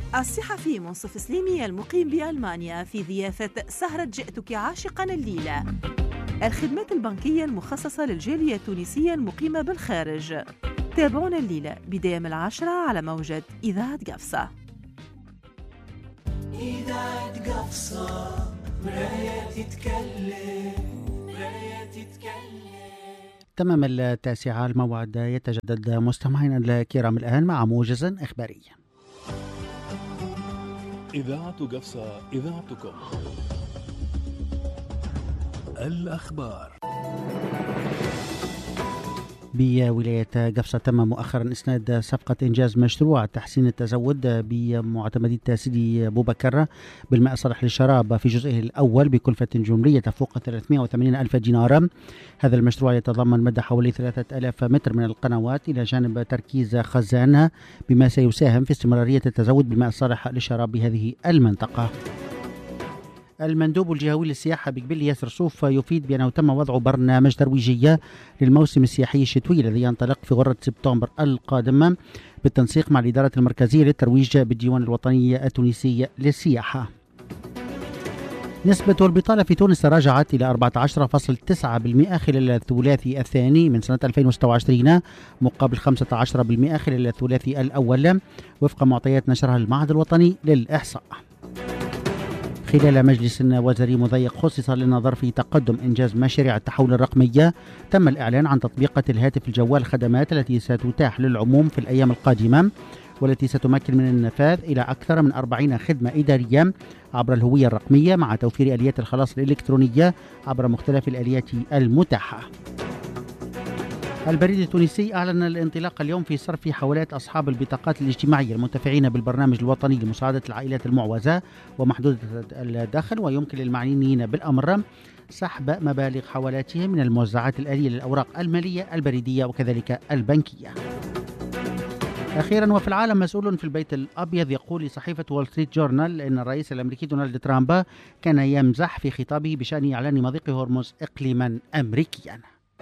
الصحفي منصف سليمي المقيم بألمانيا في ضيافة سهرة جئتك عاشقا الليلة. الخدمات البنكية المخصصة للجالية التونسية المقيمة بالخارج. تابعونا الليلة بداية من 10 على موجة إذاعة قفصة. إذاعة قفصة مراية تتكلم، مراية تتكلم. تمام 9 الموعد يتجدد مستمعينا الكرام الآن مع موجز إخباري. إذاعة قفصة إذاعتكم. الأخبار. بولاية قفصة تم مؤخرا إسناد صفقة إنجاز مشروع تحسين التزود بمعتمدية سيدي أبو بكر بالماء الصالح للشراب في جزئه الأول بكلفة جملية تفوق 380 ألف دينار. هذا المشروع يتضمن مدى حوالي 3000 متر من القنوات إلى جانب تركيز خزان، بما سيساهم في استمرارية التزود بالماء الصالح للشراب بهذه المنطقة. المندوب الجهوي للسياحة بقبيل ياسر صوف يفيد بأنه تم وضع برنامج ترويجي للموسم السياحي الشتوي الذي ينطلق في غرة سبتمبر القادم بالتنسيق مع الإدارة المركزية للترويج بالديوان الوطني التونسي للسياحة. نسبة البطالة في تونس تراجعت إلى 14.9% خلال الثلاثي الثاني من سنة 2026 مقابل 15% خلال الثلاثي الأول وفق معطيات نشرها المعهد الوطني للإحصاء. خلال مجلس وزاري مضيق خصص للنظر في تقدم إنجاز مشاريع التحول الرقمية، تم الإعلان عن تطبيق الهاتف الجوال خدمات التي ستتاح للعموم في الأيام القادمة، والتي ستمكن من النفاذ إلى أكثر من 40 خدمة إدارية عبر الهوية الرقمية مع توفير آليات الخلاص الإلكترونية عبر مختلف الآليات المتاحة. البريد التونسي أعلن الانطلاق اليوم في صرف حوالات أصحاب البطاقات الاجتماعية المنتفعين بالبرنامج الوطني لمساعدة العائلات المعوزة ومحدودة الدخل، ويمكن للمعنيين بالأمر سحب مبالغ حوالاتهم من الموزعات الآلية للأوراق المالية البريدية وكذلك البنكية. أخيرا وفي العالم، مسؤول في البيت الأبيض يقول لصحيفة وول ستريت جورنال أن الرئيس الأمريكي دونالد ترامب كان يمزح في خطابه بشأن إعلان مضيق هرمز إقليما أمريكيا.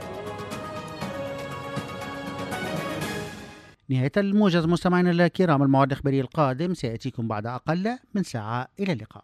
نهاية الموجز مستمعينا الكرام، الموعد الإخباري القادم سيأتيكم بعد أقل من ساعة. إلى اللقاء.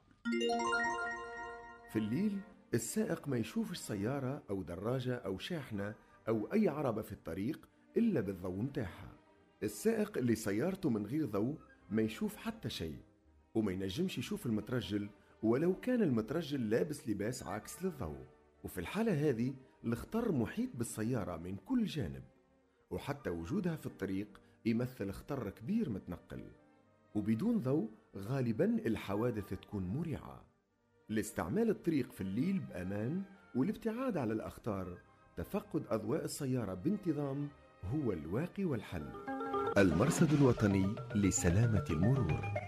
في الليل السائق ما يشوفش سيارة أو دراجة أو شاحنة أو أي عربة في الطريق إلا بالضوء متاعها. السائق اللي سيارته من غير ضوء ما يشوف حتى شيء، وما ينجمش يشوف المترجل ولو كان المترجل لابس لباس عاكس للضوء. وفي الحالة هذه الخطر محيط بالسيارة من كل جانب، وحتى وجودها في الطريق يمثل خطر كبير متنقل. وبدون ضوء غالبا الحوادث تكون مرعبة. لاستعمال الطريق في الليل بأمان والابتعاد على الأخطار، تفقد أضواء السيارة بانتظام هو الواقي والحل. المرصد الوطني لسلامة المرور.